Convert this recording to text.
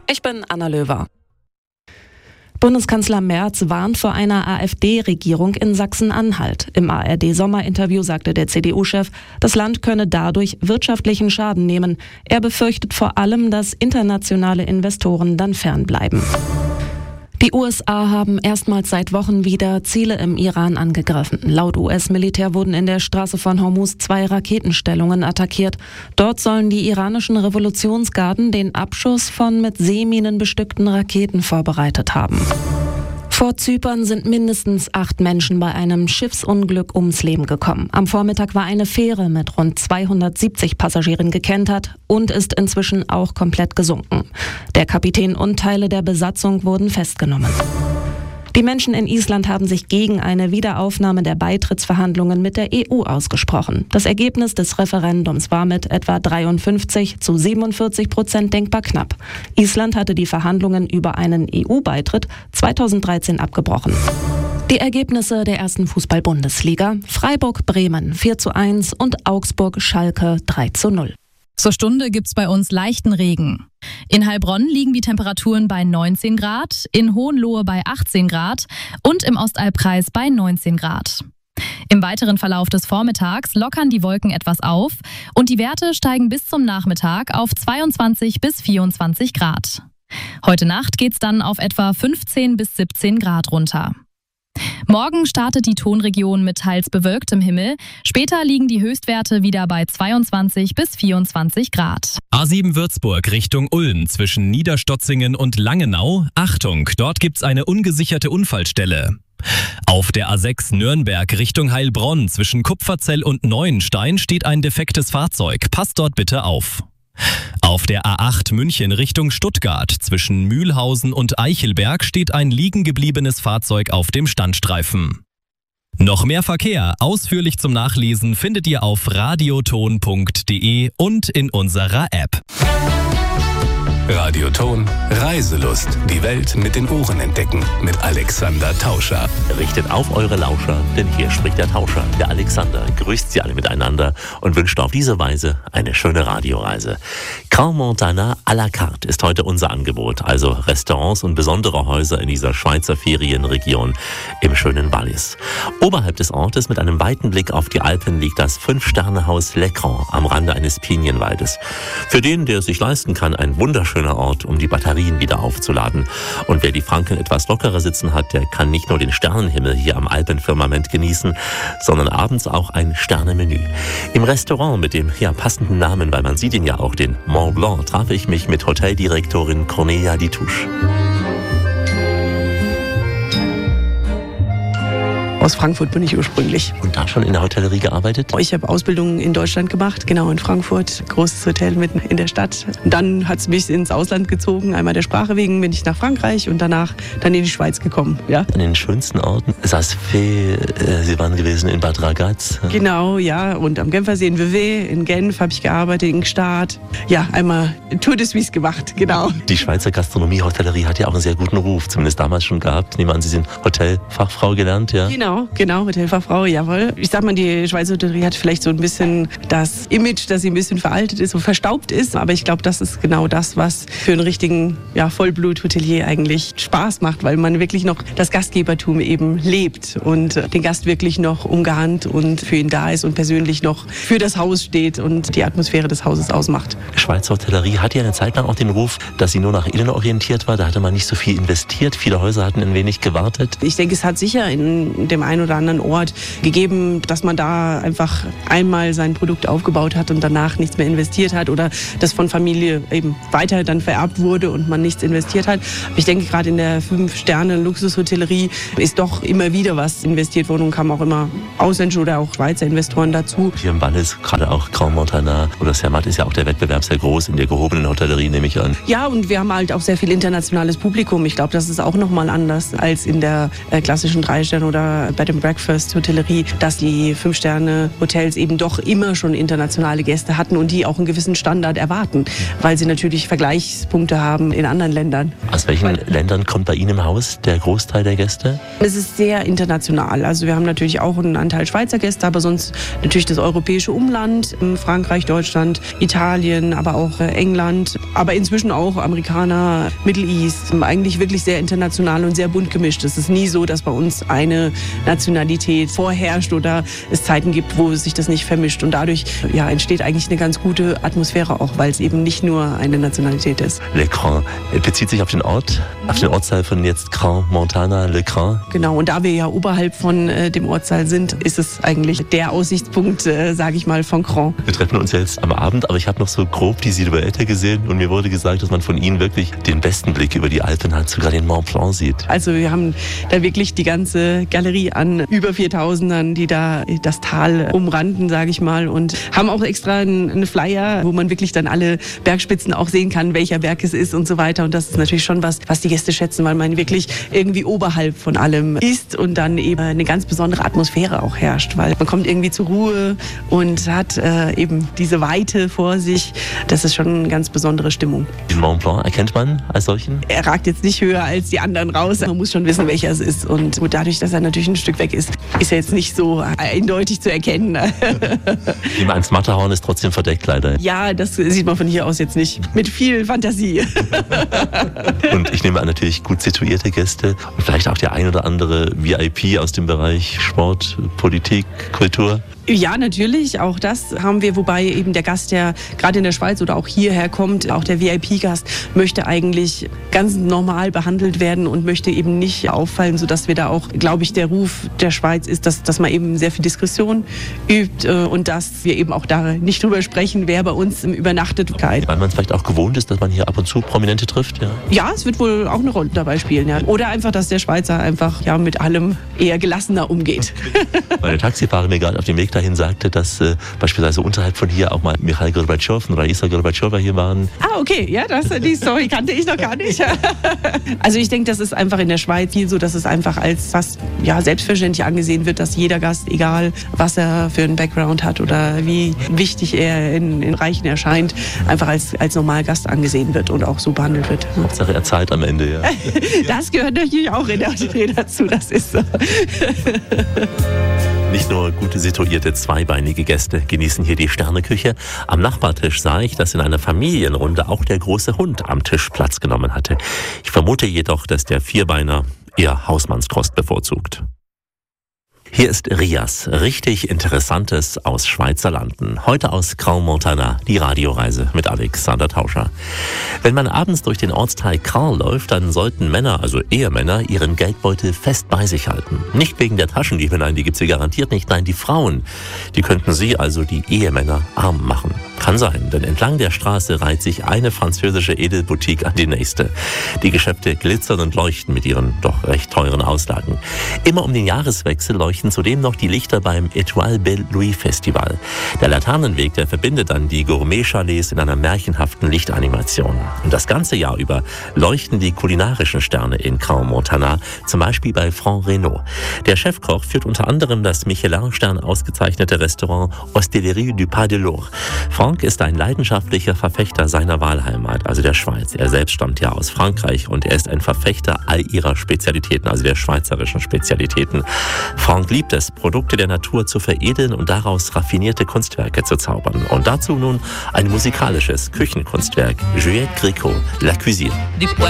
Ich bin Anna Löwer. Bundeskanzler Merz warnt vor einer AfD-Regierung in Sachsen-Anhalt. Im ARD-Sommerinterview sagte der CDU-Chef, das Land könne dadurch wirtschaftlichen Schaden nehmen. Er befürchtet vor allem, dass internationale Investoren dann fernbleiben. Die USA haben erstmals seit Wochen wieder Ziele im Iran angegriffen. Laut US-Militär wurden in der Straße von Hormuz 2 Raketenstellungen attackiert. Dort sollen die iranischen Revolutionsgarden den Abschuss von mit Seeminen bestückten Raketen vorbereitet haben. Vor Zypern sind mindestens 8 Menschen bei einem Schiffsunglück ums Leben gekommen. Am Vormittag war eine Fähre mit rund 270 Passagieren gekentert und ist inzwischen auch komplett gesunken. Der Kapitän und Teile der Besatzung wurden festgenommen. Die Menschen in Island haben sich gegen eine Wiederaufnahme der Beitrittsverhandlungen mit der EU ausgesprochen. Das Ergebnis des Referendums war mit etwa 53-47% denkbar knapp. Island hatte die Verhandlungen über einen EU-Beitritt 2013 abgebrochen. Die Ergebnisse der ersten Fußball-Bundesliga: Freiburg-Bremen 4:1 und Augsburg-Schalke 3:0. Zur Stunde gibt's bei uns leichten Regen. In Heilbronn liegen die Temperaturen bei 19 Grad, in Hohenlohe bei 18 Grad und im Ostalbkreis bei 19 Grad. Im weiteren Verlauf des Vormittags lockern die Wolken etwas auf und die Werte steigen bis zum Nachmittag auf 22 bis 24 Grad. Heute Nacht geht's dann auf etwa 15 bis 17 Grad runter. Morgen startet die Tonregion mit teils bewölktem Himmel. Später liegen die Höchstwerte wieder bei 22 bis 24 Grad. A7 Würzburg Richtung Ulm zwischen Niederstotzingen und Langenau. Achtung, dort gibt's eine ungesicherte Unfallstelle. Auf der A6 Nürnberg Richtung Heilbronn zwischen Kupferzell und Neuenstein steht ein defektes Fahrzeug. Passt dort bitte auf. Auf der A8 München Richtung Stuttgart zwischen Mühlhausen und Eichelberg steht ein liegen gebliebenes Fahrzeug auf dem Standstreifen. Noch mehr Verkehr, ausführlich zum Nachlesen, findet ihr auf radioton.de und in unserer App. Radioton Reiselust. Die Welt mit den Ohren entdecken. Mit Alexander Tauscher. Richtet auf eure Lauscher, denn hier spricht der Tauscher. Der Alexander grüßt sie alle miteinander und wünscht auf diese Weise eine schöne Radioreise. Grand Montana à la carte ist heute unser Angebot. Also Restaurants und besondere Häuser in dieser Schweizer Ferienregion im schönen Wallis. Oberhalb des Ortes mit einem weiten Blick auf die Alpen liegt das 5-Sterne-Haus L'Écran am Rande eines Pinienwaldes. Für den, der es sich leisten kann, ein wunderschöner Ort, um die Batterien wieder aufzuladen. Und wer die Franken etwas lockerer sitzen hat, der kann nicht nur den Sternenhimmel hier am Alpenfirmament genießen, sondern abends auch ein Sternemenü. Im Restaurant mit dem passenden Namen, weil man sieht ihn ja auch, den Mont Blanc, traf ich mich mit Hoteldirektorin Cornelia Ditouche. Aus Frankfurt bin ich ursprünglich. Und da schon in der Hotellerie gearbeitet? Ich habe Ausbildung in Deutschland gemacht, genau in Frankfurt. Großes Hotel mitten in der Stadt. Dann hat es mich ins Ausland gezogen. Einmal der Sprache wegen bin ich nach Frankreich und danach dann in die Schweiz gekommen. Ja. An den schönsten Orten? Saas-Fee, Sie waren gewesen in Bad Ragaz? Genau, ja. Und am Genfersee in Vevey, in Genf habe ich gearbeitet, in Gstaad. Ja, einmal Tour de Suisse gemacht, genau. Die Schweizer Gastronomie, Hotellerie hat ja auch einen sehr guten Ruf, zumindest damals schon gehabt. Ich nehme an, Sie sind Hotelfachfrau gelernt, ja? Genau, Hotelfachfrau, jawohl. Ich sag mal, die Schweizer Hotellerie hat vielleicht so ein bisschen das Image, dass sie ein bisschen veraltet ist und verstaubt ist. Aber ich glaube, das ist genau das, was für einen richtigen Vollblut-Hotelier eigentlich Spaß macht, weil man wirklich noch das Gastgebertum eben lebt und den Gast wirklich noch umgarnt und für ihn da ist und persönlich noch für das Haus steht und die Atmosphäre des Hauses ausmacht. Die Schweizer Hotellerie hatte ja eine Zeit lang auch den Ruf, dass sie nur nach innen orientiert war. Da hatte man nicht so viel investiert. Viele Häuser hatten ein wenig gewartet. Ich denke, es hat sicher in dem einen oder anderen Ort gegeben, dass man da einfach einmal sein Produkt aufgebaut hat und danach nichts mehr investiert hat oder das von Familie eben weiter dann vererbt wurde und man nichts investiert hat. Aber ich denke, gerade in der 5-Sterne-Luxushotellerie ist doch immer wieder was investiert worden und kamen auch immer ausländische oder auch Schweizer Investoren dazu. Hier im Wallis, gerade auch Grand Montana oder Zermatt, ist ja auch der Wettbewerb sehr groß in der gehobenen Hotellerie, nehme ich an. Ja, und wir haben halt auch sehr viel internationales Publikum. Ich glaube, das ist auch nochmal anders als in der klassischen 3-Sterne- oder der Bed and Breakfast Hotellerie, dass die 5-Sterne-Hotels eben doch immer schon internationale Gäste hatten und die auch einen gewissen Standard erwarten, weil sie natürlich Vergleichspunkte haben in anderen Ländern. Aus welchen Ländern kommt bei Ihnen im Haus der Großteil der Gäste? Es ist sehr international. Also wir haben natürlich auch einen Anteil Schweizer Gäste, aber sonst natürlich das europäische Umland, Frankreich, Deutschland, Italien, aber auch England, aber inzwischen auch Amerikaner, Middle East. Eigentlich wirklich sehr international und sehr bunt gemischt. Es ist nie so, dass bei uns eine Nationalität vorherrscht oder es Zeiten gibt, wo sich das nicht vermischt. Und dadurch entsteht eigentlich eine ganz gute Atmosphäre auch, weil es eben nicht nur eine Nationalität ist. Le Grand bezieht sich auf den Ort, auf den Ortsteil von jetzt Crans Montana, Le Grand. Genau, und da wir ja oberhalb von dem Ortsteil sind, ist es eigentlich der Aussichtspunkt, sage ich mal, von Crans. Wir treffen uns jetzt am Abend, aber ich habe noch so grob die Silhouette gesehen und mir wurde gesagt, dass man von Ihnen wirklich den besten Blick über die Alpen hat, sogar den Mont Blanc sieht. Also wir haben da wirklich die ganze Galerie an über 4000ern, die da das Tal umranden, sage ich mal, und haben auch extra einen Flyer, wo man wirklich dann alle Bergspitzen auch sehen kann, welcher Berg es ist und so weiter. Und das ist natürlich schon was die Gäste schätzen, weil man wirklich irgendwie oberhalb von allem ist und dann eben eine ganz besondere Atmosphäre auch herrscht, weil man kommt irgendwie zur Ruhe und hat eben diese Weite vor sich. Das ist schon eine ganz besondere Stimmung. Den Mont Blanc erkennt man als solchen? Er ragt jetzt nicht höher als die anderen raus. Man muss schon wissen, welcher es ist. Und dadurch, dass er natürlich ein Stück weg ist, ist er jetzt nicht so eindeutig zu erkennen. Das Matterhorn ist trotzdem verdeckt, leider. Ja, das sieht man von hier aus jetzt nicht. Mit viel Fantasie. Und ich nehme an, natürlich gut situierte Gäste und vielleicht auch der ein oder andere VIP aus dem Bereich Sport, Politik, Kultur. Ja, natürlich, auch das haben wir, wobei eben der Gast, der gerade in der Schweiz oder auch hierher kommt, auch der VIP-Gast, möchte eigentlich ganz normal behandelt werden und möchte eben nicht auffallen, sodass wir da auch, glaube ich, der Ruf der Schweiz ist, dass man eben sehr viel Diskretion übt und dass wir eben auch da nicht drüber sprechen, wer bei uns übernachtet. Weil man es vielleicht auch gewohnt ist, dass man hier ab und zu Prominente trifft, ja? Ja, es wird wohl auch eine Rolle dabei spielen, ja. Oder einfach, dass der Schweizer einfach mit allem eher gelassener umgeht. Weil der Taxifahrer mir gerade auf dem Weg dahin sagte, dass beispielsweise unterhalb von hier auch mal Michail Gorbatschow und Raisa Gorbatschowa hier waren. Ah, okay, ja, die Story kannte ich noch gar nicht. Also ich denke, das ist einfach in der Schweiz viel so, dass es einfach als fast selbstverständlich angesehen wird, dass jeder Gast, egal was er für einen Background hat oder wie wichtig er in Reichen erscheint, einfach als Normalgast angesehen wird und auch so behandelt wird. Hauptsache er zahlt am Ende, ja. Das gehört natürlich auch in der Hotellerie dazu, das ist so. Nicht nur gute situierte zweibeinige Gäste genießen hier die Sterneküche. Am Nachbartisch sah ich, dass in einer Familienrunde auch der große Hund am Tisch Platz genommen hatte. Ich vermute jedoch, dass der Vierbeiner eher Hausmannskost bevorzugt. Hier ist Rias, richtig Interessantes aus Schweizer Landen. Heute aus Crans Montana, die Radioreise mit Alexander Tauscher. Wenn man abends durch den Ortsteil Crans läuft, dann sollten Männer, also Ehemänner, ihren Geldbeutel fest bei sich halten. Nicht wegen der Taschendiebe, nein, die gibt's hier garantiert nicht, nein, die Frauen. Die könnten sie, also die Ehemänner, arm machen. Kann sein, denn entlang der Straße reiht sich eine französische Edelboutique an die nächste. Die Geschäfte glitzern und leuchten mit ihren doch recht teuren Auslagen. Immer um den Jahreswechsel leuchten zudem noch die Lichter beim Étoile Belle Louis Festival. Der Laternenweg, der verbindet dann die Gourmet-Chalets in einer märchenhaften Lichtanimation. Und das ganze Jahr über leuchten die kulinarischen Sterne in Crans Montana, zum Beispiel bei Franck Reynaud. Der Chefkoch führt unter anderem das Michelin-Stern ausgezeichnete Restaurant Hostellerie du Pas de l'Or. Franck ist ein leidenschaftlicher Verfechter seiner Wahlheimat, also der Schweiz. Er selbst stammt ja aus Frankreich und er ist ein Verfechter all ihrer Spezialitäten, also der schweizerischen Spezialitäten. Franck liebt es, Produkte der Natur zu veredeln und daraus raffinierte Kunstwerke zu zaubern. Und dazu nun ein musikalisches Küchenkunstwerk, Juliette Gréco, La Cuisine.